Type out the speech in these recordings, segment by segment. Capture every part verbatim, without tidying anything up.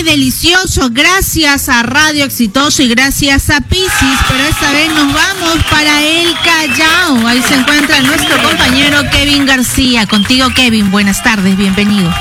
delicioso, gracias a Radio Exitoso y gracias a Piscis, pero esta vez nos vamos para el Callao. Ahí se encuentra nuestro compañero Kevin García. Contigo, Kevin, buenas tardes, bienvenido.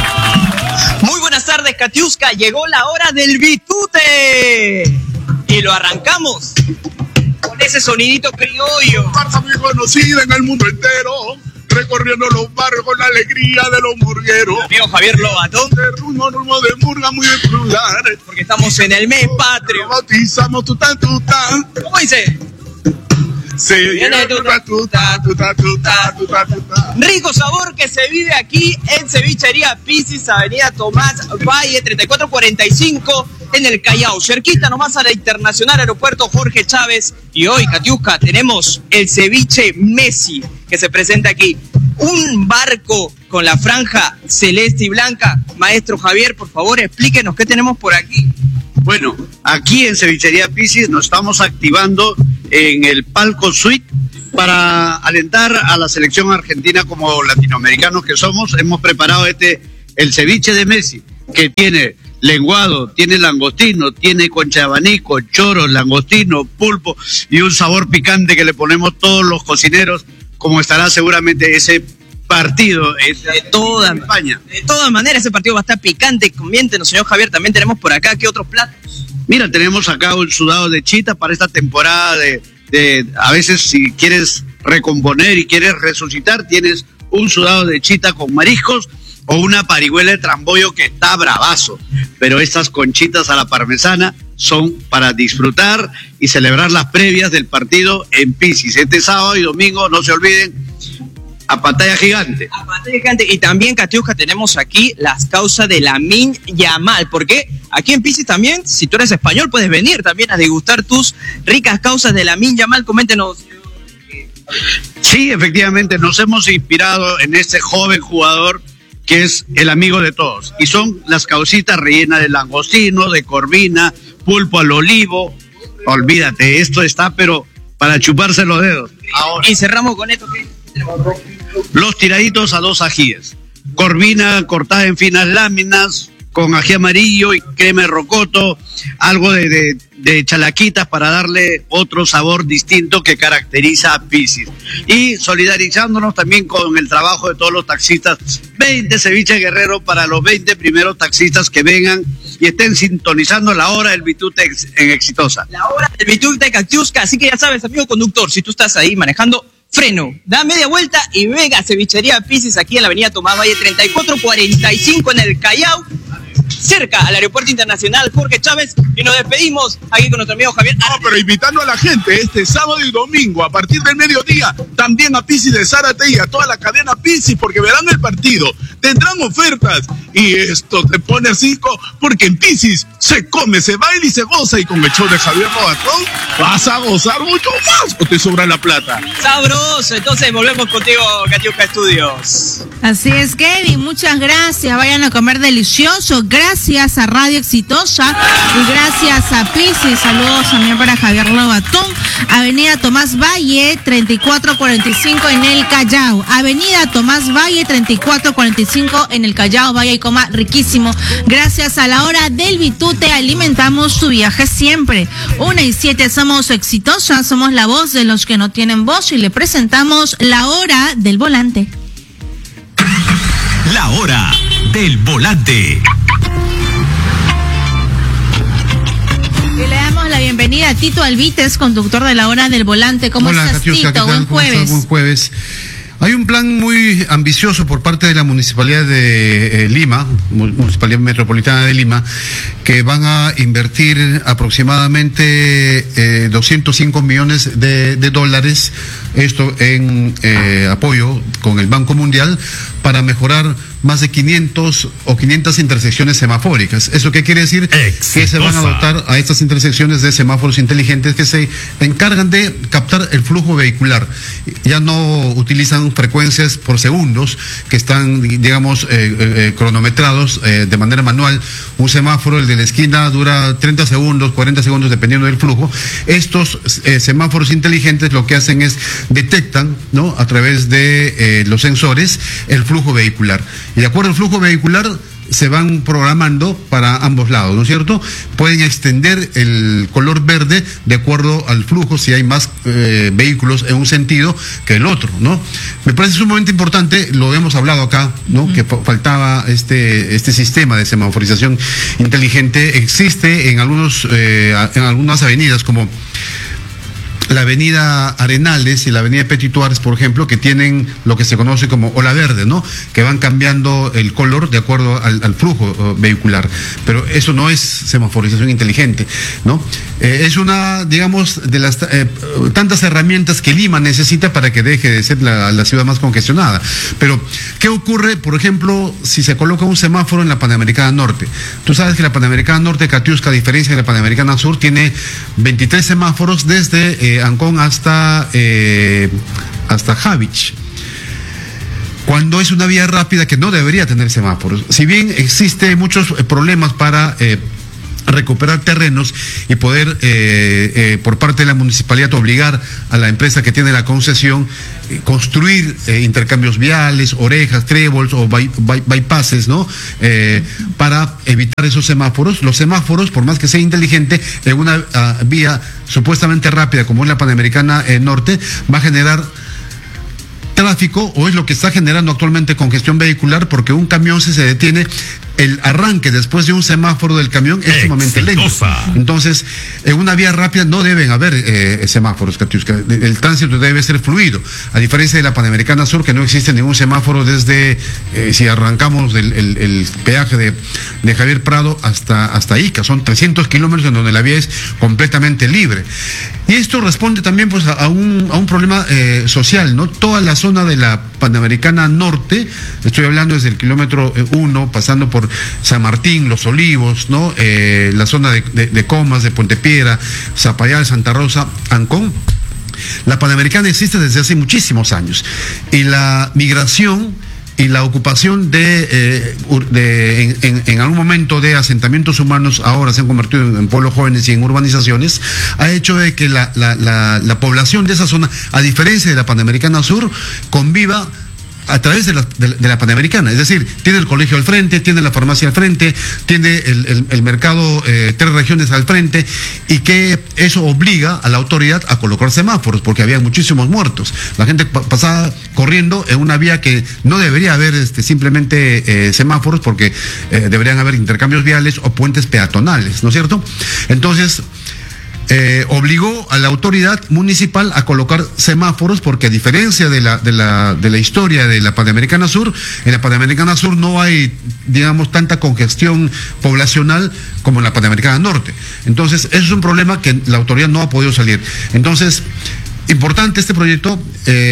Muy buenas tardes, Katiuska. Llegó la hora del bitute y lo arrancamos con ese sonidito criollo. Farsa muy conocida en el mundo entero, recorriendo los barrios con la alegría de los murgueros. Amigo Javier Lobatón. De rumbo, rumbo de murga muy de plural. Porque estamos en el mes patrio. Bautizamos tután, tután. ¿Cómo dice? Se viene tután, tután, tután, tután, tután, tután. Rico sabor que se vive aquí en Cevichería Piscis, Avenida Tomás Valle, treinta y cuatro cuarenta y cinco, en el Callao, cerquita nomás a la Internacional Aeropuerto Jorge Chávez. Y hoy, Katiuska, tenemos el ceviche Messi, que se presenta aquí. Un barco con la franja celeste y blanca. Maestro Javier, por favor, explíquenos qué tenemos por aquí. Bueno, aquí en Cevichería Piscis nos estamos activando en el palco suite para alentar a la selección argentina como latinoamericanos que somos. Hemos preparado este, el ceviche de Messi, que tiene lenguado, tiene langostino, tiene concha de abanico, choro, langostino, pulpo y un sabor picante que le ponemos todos los cocineros, como estará seguramente ese partido de toda España. De todas maneras, ese partido va a estar picante. Comiéntenos, señor Javier. También tenemos por acá, ¿qué otros platos? Mira, tenemos acá un sudado de chita para esta temporada de, de, a veces si quieres recomponer y quieres resucitar, tienes un sudado de chita con mariscos o una parihuela de trambollo que está bravazo. Pero estas conchitas a la parmesana son para disfrutar y celebrar las previas del partido en Piscis. Este sábado y domingo, no se olviden, a pantalla gigante. A pantalla gigante. Y también, Katiuska, tenemos aquí las causas de Lamine Yamal. Porque aquí en Piscis también, si tú eres español, puedes venir también a degustar tus ricas causas de Lamine Yamal. Coméntenos. Sí, efectivamente, nos hemos inspirado en este joven jugador que es el amigo de todos. Y son las causitas rellenas de langostino, de corvina, pulpo al olivo. Olvídate, esto está, pero para chuparse los dedos. Ahora. Y cerramos con esto, ¿qué? Los tiraditos a dos ajíes. Corvina cortada en finas láminas, con ají amarillo y crema de rocoto, algo de, de, de chalaquitas para darle otro sabor distinto que caracteriza a Piscis. Y solidarizándonos también con el trabajo de todos los taxistas, veinte ceviches Guerrero para los veinte primeros taxistas que vengan y estén sintonizando la hora del bitute en Exitosa. La hora del bitute de Katiuska, así que ya sabes, amigo conductor, si tú estás ahí manejando, freno, da media vuelta y venga a Cevichería Piscis aquí en la avenida Tomás Valle treinta y cuatro cuarenta y cinco en el Callao, cerca al Aeropuerto Internacional Jorge Chávez, y nos despedimos aquí con nuestro amigo Javier. No, pero invitando a la gente este sábado y domingo a partir del mediodía, también a Piscis de Zárate y a toda la cadena Piscis, porque verán el partido, tendrán ofertas y esto te pone así porque en Piscis se come, se baila y se goza, y con el show de Javier Lobatón vas a gozar mucho más o te sobra la plata. Sabroso, entonces volvemos contigo, Katiuska Studios. Así es, Kevin, muchas gracias, vayan a comer delicioso, gracias a Radio Exitosa y gracias a Piscis. Saludos también para Javier Lobatón. Avenida Tomás Valle treinta y cuatro cuarenta y cinco en el Callao, Avenida Tomás Valle treinta y cuatro cuarenta y cinco en el Callao. Vaya y coma riquísimo. Gracias a la hora del bitute alimentamos tu viaje siempre. Una y siete, somos Exitosa, somos la voz de los que no tienen voz y le presentamos la hora del volante. La hora del volante. Y le damos la bienvenida a Tito Alvites, conductor de la hora del volante. ¿Cómo Hola, estás, Katiuska, Tito? Buen jueves. Buen jueves. Hay un plan muy ambicioso por parte de la Municipalidad de eh, Lima, Municipalidad Metropolitana de Lima, que van a invertir aproximadamente eh, doscientos cinco millones de, de dólares, esto en eh, apoyo con el Banco Mundial, para mejorar más de quinientos o quinientas intersecciones semafóricas. ¿Eso qué quiere decir? Exitosa. Que se van a dotar a estas intersecciones de semáforos inteligentes que se encargan de captar el flujo vehicular. Ya no utilizan frecuencias por segundos que están, digamos, eh, eh, cronometrados eh, de manera manual. Un semáforo, el de la esquina, dura treinta segundos, cuarenta segundos, dependiendo del flujo. Estos eh, semáforos inteligentes lo que hacen es detectan, ¿no?, a través de eh, los sensores el flujo vehicular. Y de acuerdo al flujo vehicular, se van programando para ambos lados, ¿no es cierto? Pueden extender el color verde de acuerdo al flujo, si hay más eh, vehículos en un sentido que el otro, ¿no? Me parece sumamente importante, lo hemos hablado acá, ¿no? Uh-huh. Que faltaba este este sistema de semaforización inteligente. Existe en algunos eh, en algunas avenidas como la avenida Arenales y la avenida Petit Tuares, por ejemplo, que tienen lo que se conoce como ola verde, ¿no? Que van cambiando el color de acuerdo al, al flujo uh, vehicular. Pero eso no es semaforización inteligente, ¿no? Eh, es una, digamos, de las eh, tantas herramientas que Lima necesita para que deje de ser la, la ciudad más congestionada. Pero, ¿qué ocurre, por ejemplo, si se coloca un semáforo en la Panamericana Norte? Tú sabes que la Panamericana Norte, Katiuska, a diferencia de la Panamericana Sur, tiene veintitrés semáforos desde eh, Ancón hasta eh, hasta Javich, cuando es una vía rápida que no debería tener semáforos. Si bien existe muchos problemas para eh, recuperar terrenos y poder eh, eh, por parte de la municipalidad obligar a la empresa que tiene la concesión eh, construir eh, intercambios viales, orejas, trébols o by, by, bypasses, ¿no? Eh, para evitar esos semáforos. Los semáforos, por más que sea inteligente, en una uh, vía supuestamente rápida como es la Panamericana eh, Norte, va a generar tráfico, o es lo que está generando actualmente congestión vehicular, porque un camión, si se detiene, el arranque después de un semáforo del camión es sumamente lento. Entonces, en una vía rápida no deben haber eh, semáforos, Katiuska. El tránsito debe ser fluido, a diferencia de la Panamericana Sur, que no existe ningún semáforo desde, eh, si arrancamos del el, el peaje de, de Javier Prado hasta, hasta Ica, son trescientos kilómetros en donde la vía es completamente libre. Y esto responde también pues a, a, un, a un problema eh, social, ¿no? Toda la zona de la Panamericana Norte, estoy hablando desde el kilómetro uno, pasando por San Martín, Los Olivos, ¿no? Eh, la zona de, de, de Comas, de Puente Piedra, Zapallar, Santa Rosa, Ancón. La Panamericana existe desde hace muchísimos años. Y la migración y la ocupación de, eh, de en, en, en algún momento de asentamientos humanos, ahora se han convertido en, en pueblos jóvenes y en urbanizaciones, ha hecho de que la, la, la, la población de esa zona, a diferencia de la Panamericana Sur, conviva a través de la, de, de la Panamericana. Es decir, tiene el colegio al frente, tiene la farmacia al frente, tiene el, el, el mercado eh, tres regiones al frente, y que eso obliga a la autoridad a colocar semáforos, porque había muchísimos muertos. La gente pa pasaba corriendo en una vía que no debería haber este, simplemente eh, semáforos, porque eh, deberían haber intercambios viales o puentes peatonales, ¿no es cierto? Entonces, Eh, obligó a la autoridad municipal a colocar semáforos, porque a diferencia de la, de la, de la historia de la Panamericana Sur, en la Panamericana Sur no hay, digamos, tanta congestión poblacional como en la Panamericana Norte. Entonces, eso es un problema que la autoridad no ha podido salir. Entonces, importante este proyecto,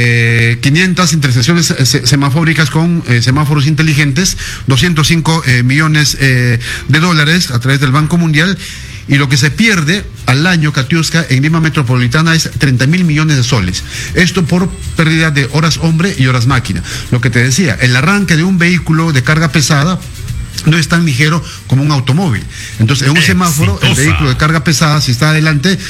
eh, quinientas intersecciones se semafóricas con eh, semáforos inteligentes, doscientos cinco eh, millones eh, de dólares a través del Banco Mundial. Y lo que se pierde al año, Katiuska, en Lima Metropolitana es treinta mil millones de soles. Esto por pérdida de horas hombre y horas máquina. Lo que te decía, el arranque de un vehículo de carga pesada no es tan ligero como un automóvil. Entonces, en un semáforo, el vehículo de carga pesada, si está adelante,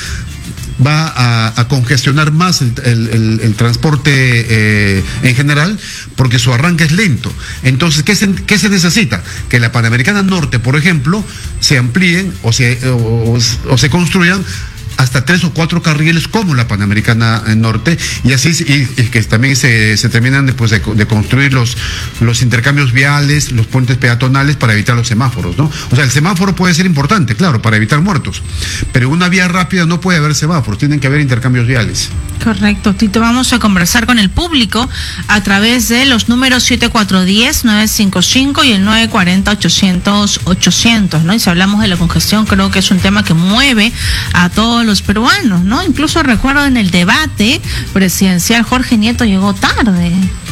va a, a congestionar más el, el, el, el transporte eh, en general, porque su arranque es lento. Entonces, ¿qué se, qué se necesita? Que la Panamericana Norte, por ejemplo, se amplíen o se, o, o se construyan hasta tres o cuatro carriles como la Panamericana Norte, y así y, y que también se, se terminan después de, de construir los, los intercambios viales, los puentes peatonales para evitar los semáforos, ¿no? O sea, el semáforo puede ser importante, claro, para evitar muertos, pero en una vía rápida no puede haber semáforos, tienen que haber intercambios viales. Correcto, Tito, vamos a conversar con el público a través de los números siete cuatro uno cero, nueve cinco cinco y el nueve cuatro cero, ochocientos, ochocientos, ¿no? Y si hablamos de la congestión, creo que es un tema que mueve a todos los peruanos, ¿no? Incluso recuerdo en el debate presidencial, Jorge Nieto llegó tarde.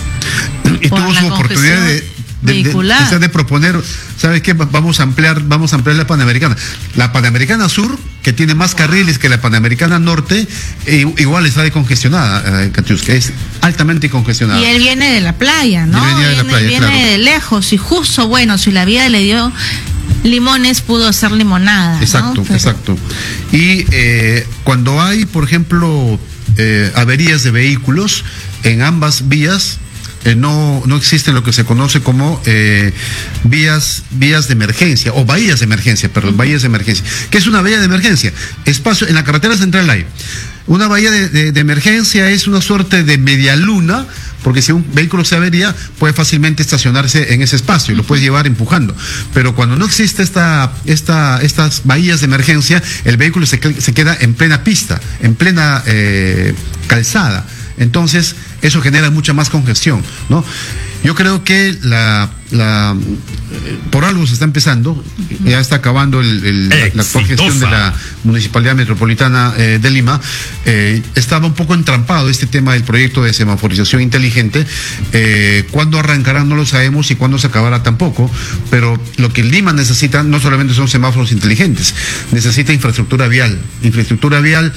Y tuvo su oportunidad de, de, de, de, de proponer, ¿sabes qué? Vamos a ampliar, vamos a ampliar la Panamericana. La Panamericana Sur, que tiene más carriles que la Panamericana Norte, igual está decongestionada, eh, Katiuska, es altamente congestionada. Y él viene de la playa, ¿no? Viene, de, la playa, viene claro. de lejos, y justo, bueno, si la vida le dio limones, pudo ser limonada. Exacto, ¿no? Pero... exacto. Y eh, cuando hay, por ejemplo, eh, averías de vehículos en ambas vías, eh, no, no existen lo que se conoce como eh, vías, vías de emergencia, o bahías de emergencia, perdón, bahías de emergencia. ¿Qué es una bahía de emergencia? Espacio, en la carretera central hay. Una bahía de, de, de emergencia es una suerte de media luna, porque si un vehículo se avería, puede fácilmente estacionarse en ese espacio y lo puedes llevar empujando. Pero cuando no existe esta, esta, estas bahías de emergencia, el vehículo se, se queda en plena pista, en plena eh, calzada. Entonces, eso genera mucha más congestión, ¿no? Yo creo que la, la eh, por algo se está empezando, ya está acabando el, el, la, la actual gestión de la Municipalidad Metropolitana eh, de Lima. Eh, estaba un poco entrampado este tema del proyecto de semaforización inteligente. Eh, ¿Cuándo arrancará? No lo sabemos, y cuándo se acabará tampoco, pero lo que Lima necesita no solamente son semáforos inteligentes, necesita infraestructura vial, infraestructura vial.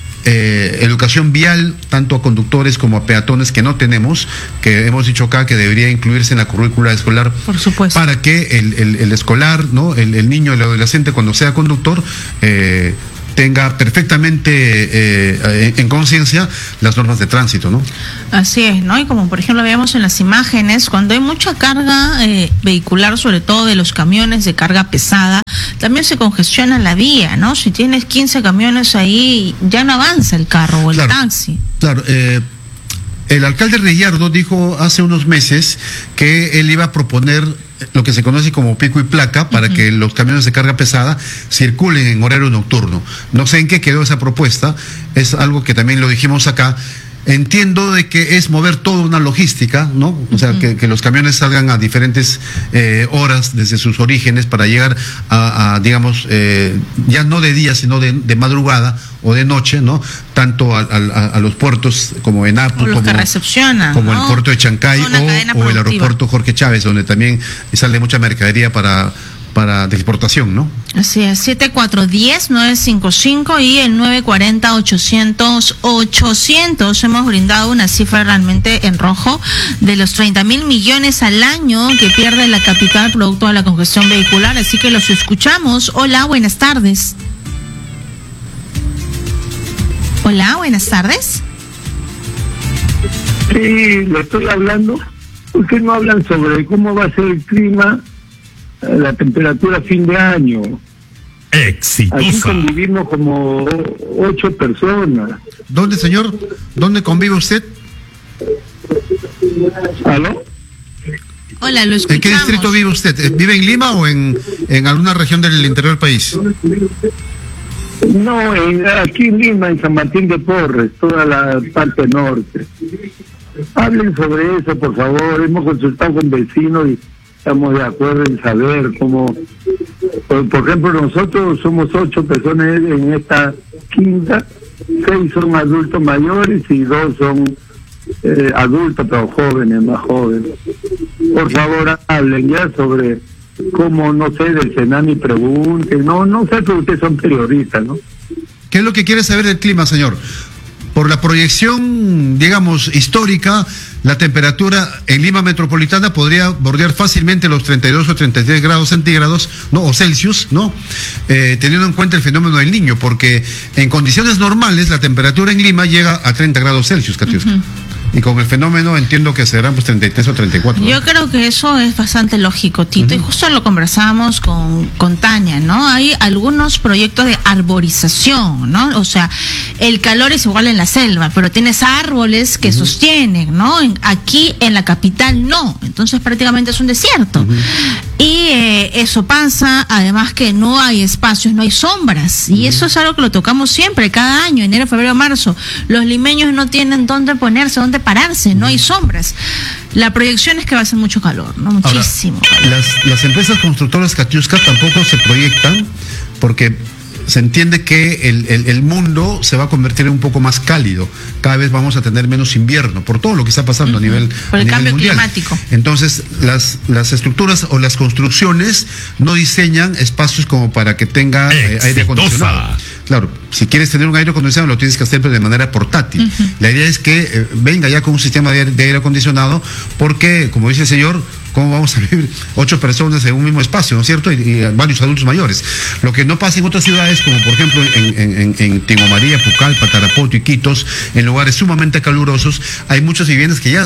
Eh, educación vial, tanto a conductores como a peatones, que no tenemos, que hemos dicho acá que debería incluirse en la currícula escolar. Por supuesto. Para que el, el, el escolar, ¿no? El, el niño, el adolescente, cuando sea conductor, eh, tenga perfectamente eh, en conciencia las normas de tránsito, ¿no? Así es, ¿no? Y como por ejemplo veíamos en las imágenes, cuando hay mucha carga eh, vehicular, sobre todo de los camiones de carga pesada, también se congestiona la vía, ¿no? Si tienes quince camiones ahí, ya no avanza el carro o el claro, taxi. Claro, eh, el alcalde Reyardo dijo hace unos meses que él iba a proponer lo que se conoce como pico y placa para uh-huh. que los camiones de carga pesada circulen en horario nocturno. No sé en qué quedó esa propuesta, es algo que también lo dijimos acá. Entiendo de que es mover toda una logística, ¿no? O sea, uh-huh. que, que los camiones salgan a diferentes eh, horas desde sus orígenes para llegar a, a digamos, eh, ya no de día, sino de, de madrugada o de noche, ¿no? Tanto a, a, a los puertos como en Apu, como, como, como ¿no? el puerto de Chancay o, o el aeropuerto Jorge Chávez, donde también sale mucha mercadería para... para de exportación, ¿no? Así es, siete cuatro uno cero nueve cinco cinco y el nueve cuatro cero ochocientos ochocientos. Hemos brindado una cifra realmente en rojo de los treinta mil millones al año que pierde la capital producto de la congestión vehicular, así que los escuchamos. Hola, buenas tardes. Hola, buenas tardes. Sí, le estoy hablando. ¿Por qué no hablan sobre cómo va a ser el clima, la temperatura a fin de año? Exitosa. Aquí convivimos como ocho personas. ¿Dónde, señor? ¿Dónde convive usted? ¿Aló? Hola, lo escuchamos. ¿En qué distrito vive usted? ¿Vive en Lima o en, en alguna región del interior del país? No, en, aquí en Lima, en San Martín de Porres, toda la parte norte. Hablen sobre eso, por favor. Hemos consultado con vecinos y estamos de acuerdo en saber cómo, por, por ejemplo, nosotros somos ocho personas en esta quinta, seis son adultos mayores y dos son eh, adultos pero jóvenes, más jóvenes. Por favor, hablen ya sobre cómo, no sé, del Senami pregunten, no, no sé, pero ustedes son periodistas, ¿no? ¿Qué es lo que quiere saber del clima, señor? Por la proyección, digamos, histórica, la temperatura en Lima metropolitana podría bordear fácilmente los treinta y dos o treinta y tres grados centígrados, ¿no? O Celsius, ¿no? Eh, teniendo en cuenta el fenómeno del Niño, porque en condiciones normales la temperatura en Lima llega a treinta grados Celsius, Katiuska. Uh-huh. Y con el fenómeno entiendo que serán pues treinta y tres o treinta y cuatro. ¿no? Yo creo que eso es bastante lógico, Tito, uh-huh. y justo lo conversábamos con, con Tania, ¿no? Hay algunos proyectos de arborización, ¿no? O sea, el calor es igual en la selva, pero tienes árboles que uh-huh. sostienen, ¿no? En, aquí en la capital no, entonces prácticamente es un desierto. Uh-huh. Y eh, eso pasa, además que no hay espacios, no hay sombras, y uh-huh. eso es algo que lo tocamos siempre, cada año, enero, febrero, marzo. Los limeños no tienen dónde ponerse, dónde pararse, no hay sombras. La proyección es que va a ser mucho calor, ¿no? Muchísimo. Ahora, las, las empresas constructoras, Katiuska, tampoco se proyectan porque se entiende que el, el, el mundo se va a convertir en un poco más cálido. Cada vez vamos a tener menos invierno por todo lo que está pasando uh-huh. a nivel, por el a nivel cambio mundial. climático. Entonces, las, las estructuras o las construcciones no diseñan espacios como para que tenga eh, aire acondicionado. Claro, si quieres tener un aire acondicionado lo tienes que hacer de manera portátil. Uh-huh. La idea es que eh, venga ya con un sistema de, de aire acondicionado, porque, como dice el señor, ¿cómo vamos a vivir ocho personas en un mismo espacio, ¿no es cierto? Y, y varios adultos mayores. Lo que no pasa en otras ciudades, como por ejemplo en, en, en Tingo María, Pucallpa, Tarapoto, Iquitos, en lugares sumamente calurosos, hay muchas viviendas que ya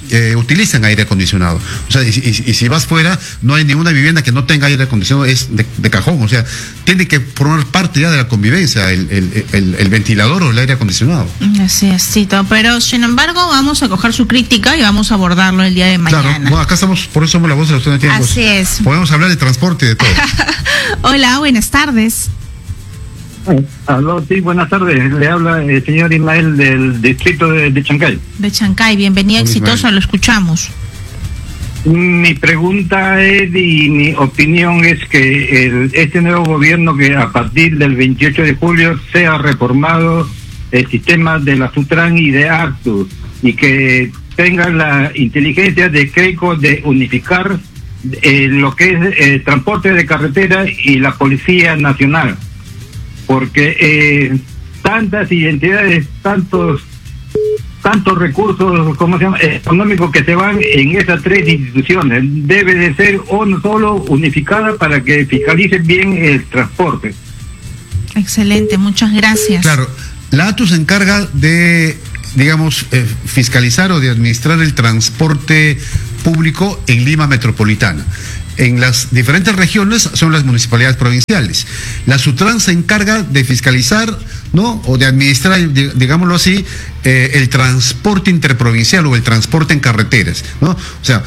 eh, utilizan aire acondicionado. O sea, y, y, y si vas fuera, no hay ninguna vivienda que no tenga aire acondicionado, es de, de cajón. O sea, tiene que formar parte ya de la convivencia, el, el, el, el ventilador o el aire acondicionado. Así es, Tito. Pero, sin embargo, vamos a coger su crítica y vamos a abordarlo el día de mañana. Claro, bueno, acá estamos, por eso somos la voz de los estudiantes. Así es. Podemos hablar de transporte y de todo. Hola, buenas tardes. Aló, sí, buenas tardes. Le habla el señor Ismael del distrito de, de Chancay. De Chancay, bienvenida, Hola, exitosa, Ismael. lo escuchamos. Mi pregunta es y mi opinión es que el, este nuevo gobierno, que a partir del veintiocho de julio sea reformado el sistema de la Sutran y de Actus, y que tenga la inteligencia de CRECO de unificar eh, lo que es el transporte de carretera y la Policía Nacional, porque eh, tantas identidades, tantos tantos recursos, ¿cómo se llama?, económicos que se van en esas tres instituciones, debe de ser uno solo, unificada, para que fiscalicen bien el transporte. Excelente, muchas gracias. Claro, la A T U se encarga de, digamos, eh, fiscalizar o de administrar el transporte público en Lima Metropolitana. En las diferentes regiones son las municipalidades provinciales. La Sutran se encarga de fiscalizar, ¿no?, o de administrar, digámoslo así, eh, el transporte interprovincial o el transporte en carreteras, ¿no? O sea,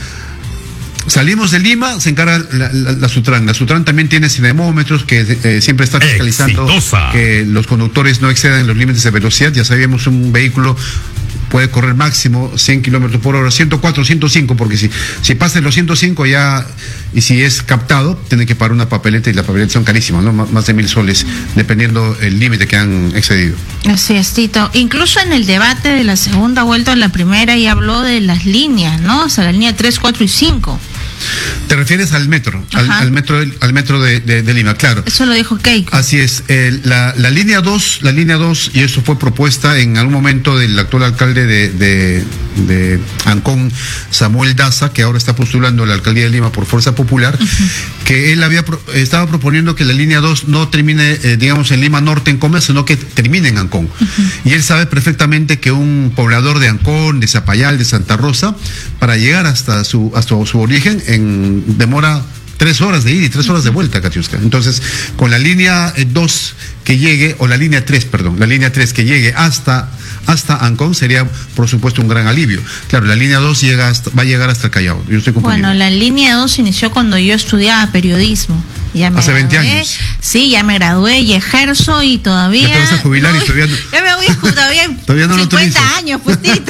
salimos de Lima, se encarga la, la, la Sutran. La Sutran también tiene cinemómetros que eh, siempre está fiscalizando Exitosa. que los conductores no excedan los límites de velocidad. Ya sabíamos, un vehículo puede correr máximo cien kilómetros por hora, ciento cuatro, ciento cinco, porque si, si pasa los ciento cinco ya, y si es captado, tiene que pagar una papeleta, y las papeletas son carísimas, ¿no? M- más de mil soles, dependiendo el límite que han excedido. Así es, Tito. Incluso en el debate de la segunda vuelta a la primera, y habló de las líneas, ¿no? O sea, la línea tres, cuatro y cinco. ¿Te refieres al metro? Al, al metro, al metro de, de, de Lima, claro. Eso lo dijo Keiko. Así es. Eh, la, la línea dos, la línea dos, y eso fue propuesta en algún momento del actual alcalde de, de, de Ancón, Samuel Daza, que ahora está postulando a la alcaldía de Lima por Fuerza Popular, uh-huh. que él había pro, estaba proponiendo que la línea dos no termine, eh, digamos, en Lima Norte, en Comas, sino que termine en Ancón. Uh-huh. Y él sabe perfectamente que un poblador de Ancón, de Zapayal, de Santa Rosa, para llegar hasta su, hasta su origen, en, demora tres horas de ida y tres horas de vuelta, Katiuska. Entonces, con la línea dos que llegue, o la línea tres, perdón, la línea tres que llegue hasta, hasta Ancón, sería, por supuesto, un gran alivio. Claro, la línea dos llega hasta, va a llegar hasta el Callao. Yo estoy confundido. Bueno, la línea dos inició cuando yo estudiaba periodismo. Ya me Hace veinte gradué, años. Sí, ya me gradué y ejerzo, y todavía... Ya te vas a jubilar, no, y todavía no... Ya me voy a jubilar, todavía, todavía no lo cincuenta utilizas. años, pues, Tito.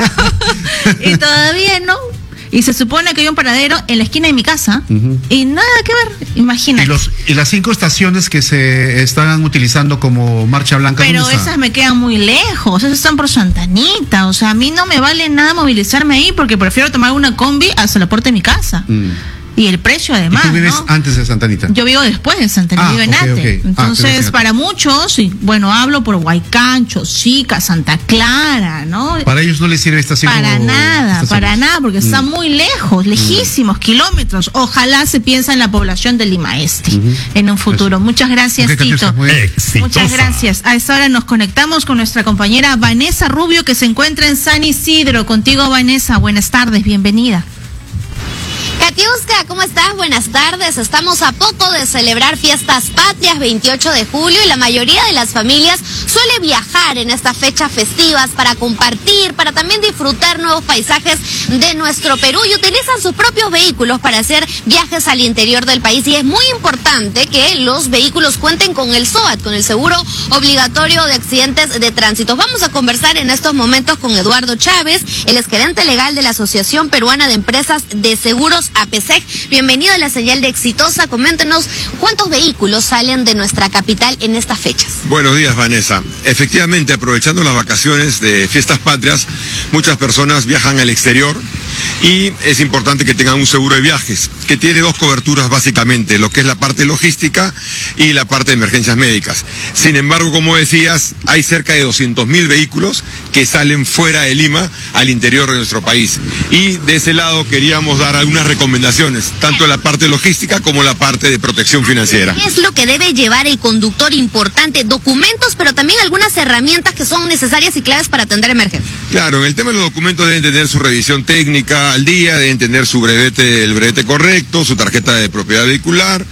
Y todavía no... Y se supone que hay un paradero en la esquina de mi casa, uh-huh. y nada que ver, imagínate. Y, los, y las cinco estaciones que se están utilizando como marcha blanca. Pero esas me quedan muy lejos, esas están por Santa Anita. O sea, a mí no me vale nada movilizarme ahí, porque prefiero tomar una combi hasta la puerta de mi casa. Mm. Y el precio, además. ¿Y tú vives ¿no? antes de Santa Anita? Yo vivo después de Santa Anita, ah, vivo en okay, Ate. Okay. Entonces, ah, para muchos, y bueno, hablo por Huaycán, Chosica, Santa Clara, ¿no? Para ellos no les sirve estación. Para nada, estaciones. para nada, porque mm. están muy lejos, lejísimos, mm. kilómetros. Ojalá se piensa en la población de Lima Este mm-hmm. en un futuro. Eso. Muchas gracias, okay, Tito. Muchas gracias. A esta hora nos conectamos con nuestra compañera Vanessa Rubio, que se encuentra en San Isidro. Contigo, Vanessa, buenas tardes, bienvenida. Katiuska, ¿cómo estás? Buenas tardes. Estamos a poco de celebrar Fiestas Patrias, veintiocho de julio, y la mayoría de las familias suele viajar en estas fechas festivas para compartir, para también disfrutar nuevos paisajes de nuestro Perú, y utilizan sus propios vehículos para hacer viajes al interior del país. Y es muy importante que los vehículos cuenten con el S O A T, con el Seguro Obligatorio de Accidentes de Tránsito. Vamos a conversar en estos momentos con Eduardo Chávez, el exgerente legal de la Asociación Peruana de Empresas de Seguros, A P S E C. Bienvenido a la señal de Exitosa. Coméntenos cuántos vehículos salen de nuestra capital en estas fechas. Buenos días, Vanessa. Efectivamente, aprovechando las vacaciones de Fiestas Patrias, muchas personas viajan al exterior, y es importante que tengan un seguro de viajes, que tiene dos coberturas básicamente, lo que es la parte logística y la parte de emergencias médicas. Sin embargo, como decías, hay cerca de doscientos mil vehículos que salen fuera de Lima al interior de nuestro país. Y de ese lado queríamos dar algunas recomendaciones recomendaciones, tanto la parte logística como la parte de protección financiera. ¿Qué es lo que debe llevar el conductor? Importante, documentos, pero también algunas herramientas que son necesarias y claves para atender emergencias. Claro, en el tema de los documentos deben tener su revisión técnica al día, deben tener su brevete, el brevete correcto, su tarjeta de propiedad vehicular,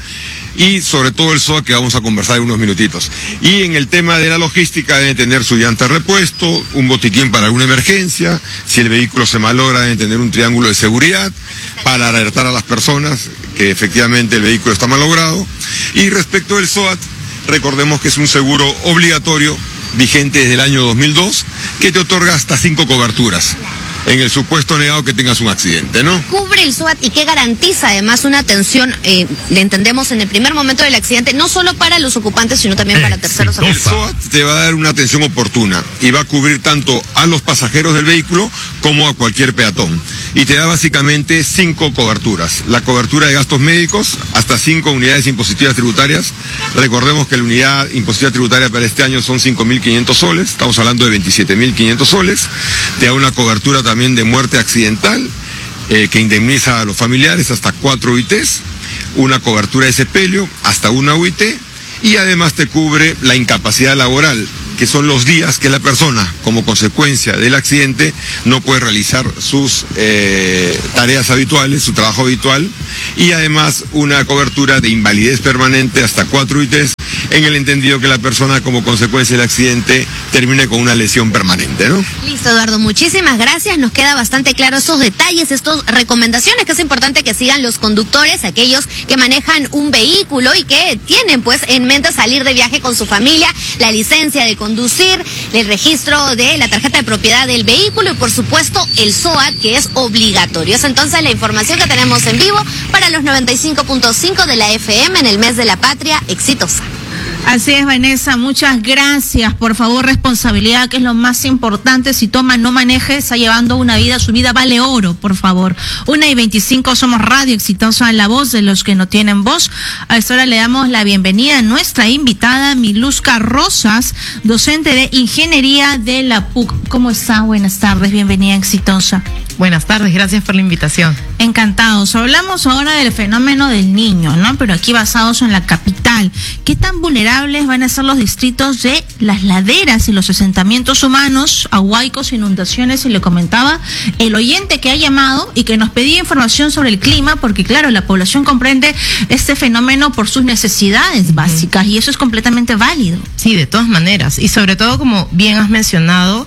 y sobre todo el S O A, que vamos a conversar en unos minutitos. Y en el tema de la logística deben tener su llanta de repuesto, un botiquín para alguna emergencia, si el vehículo se malogra deben tener un triángulo de seguridad para alertar a las personas que efectivamente el vehículo está malogrado. Y respecto del S O A T, recordemos que es un seguro obligatorio vigente desde el año dos mil dos que te otorga hasta cinco coberturas en el supuesto negado que tengas un accidente, ¿no? Cubre el S O A T y que garantiza además una atención, eh, le entendemos, en el primer momento del accidente, no solo para los ocupantes, sino también para terceros. El S O A T te va a dar una atención oportuna y va a cubrir tanto a los pasajeros del vehículo como a cualquier peatón. Y te da básicamente cinco coberturas. La cobertura de gastos médicos, hasta cinco unidades impositivas tributarias. Recordemos que la unidad impositiva tributaria para este año son cinco mil quinientos soles, estamos hablando de veintisiete mil quinientos soles. Te da una cobertura también de muerte accidental, eh, que indemniza a los familiares hasta cuatro U I Tes, una cobertura de sepelio hasta una U I T, y además te cubre la incapacidad laboral, que son los días que la persona, como consecuencia del accidente, no puede realizar sus eh, tareas habituales, su trabajo habitual, y además una cobertura de invalidez permanente hasta cuatro U I Tes, en el entendido que la persona, como consecuencia del accidente, termine con una lesión permanente, ¿no? Listo, Eduardo, muchísimas gracias. Nos queda bastante claro esos detalles, estas recomendaciones que es importante que sigan los conductores, aquellos que manejan un vehículo y que tienen pues en mente salir de viaje con su familia, la licencia de conducir, el registro de la tarjeta de propiedad del vehículo y por supuesto el S O A T, que es obligatorio. Es entonces la información que tenemos en vivo para los noventa y cinco punto cinco de la F M en el mes de la patria exitosa. Así es, Vanessa, muchas gracias. Por favor, responsabilidad, que es lo más importante. Si toma, no maneje, está llevando una vida, su vida vale oro, por favor. Una y veinticinco, somos Radio Exitosa, la voz de los que no tienen voz. A esta hora le damos la bienvenida a nuestra invitada, Miluska Rosas, docente de Ingeniería de la P U C. ¿Cómo está? Buenas tardes, bienvenida a Exitosa. Buenas tardes, gracias por la invitación. Encantados. Hablamos ahora del fenómeno del niño, ¿no? Pero aquí basados en la capital. ¿Qué tan vulnerables van a ser los distritos de las laderas y los asentamientos humanos a huaicos, inundaciones? Y le comentaba el oyente que ha llamado y que nos pedía información sobre el clima, porque claro, la población comprende este fenómeno por sus necesidades básicas, y eso es completamente válido. Sí, de todas maneras. Y sobre todo, como bien has mencionado,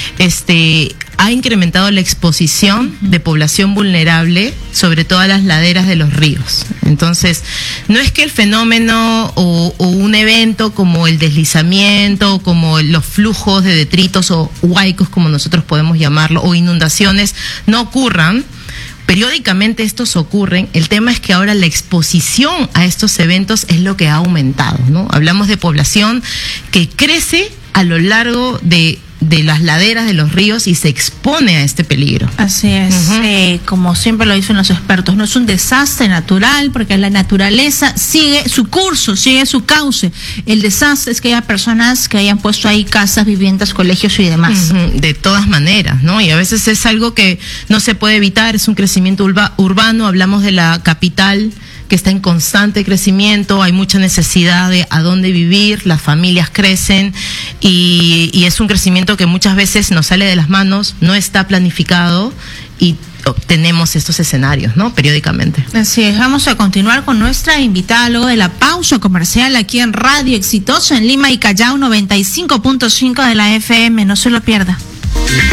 este... ha incrementado la exposición de población vulnerable, sobre todo a las laderas de los ríos. Entonces, no es que el fenómeno o, o un evento como el deslizamiento, como los flujos de detritos o huaicos, como nosotros podemos llamarlo, o inundaciones, no ocurran. Periódicamente estos ocurren. El tema es que ahora la exposición a estos eventos es lo que ha aumentado, ¿no? Hablamos de población que crece a lo largo de de las laderas de los ríos y se expone a este peligro. Así es, uh-huh. eh, como siempre lo dicen los expertos, no es un desastre natural, porque la naturaleza sigue su curso, sigue su cauce. El desastre es que haya personas que hayan puesto ahí casas, viviendas, colegios y demás. Uh-huh. De todas maneras, ¿no? Y a veces es algo que no se puede evitar, es un crecimiento urba- urbano, hablamos de la capital, que está en constante crecimiento, hay mucha necesidad de a dónde vivir, las familias crecen y, y es un crecimiento que muchas veces nos sale de las manos, no está planificado y tenemos estos escenarios, ¿no? Periódicamente. Así es, vamos a continuar con nuestra invitada luego de la pausa comercial aquí en Radio Exitosa en Lima y Callao, noventa y cinco punto cinco de la F M, no se lo pierda.